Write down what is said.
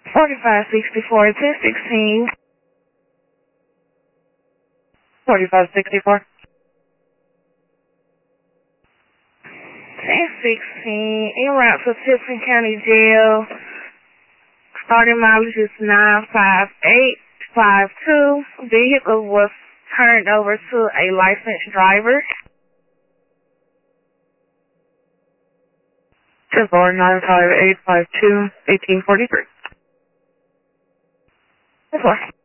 4564, 1016. 4564. 1016, en route to Tiffin County Jail. Starting mileage is 95852. Vehicle was turned over to a licensed driver. 10-4, 95852, 1843. 10-4.